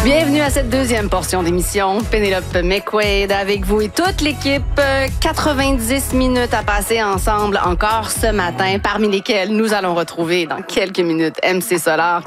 Bienvenue à cette deuxième portion d'émission. Pénélope McQuaid avec vous et toute l'équipe. 90 minutes à passer ensemble encore ce matin, parmi lesquelles nous allons retrouver dans quelques minutes MC Solar